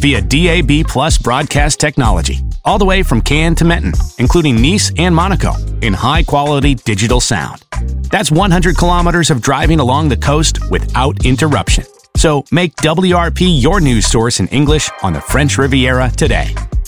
via DAB Plus broadcast technology, all the way from Cannes to Menton, including Nice and Monaco, in high-quality digital sound. That's 100 kilometers of driving along the coast without interruption. So make WRP your news source in English on the French Riviera today.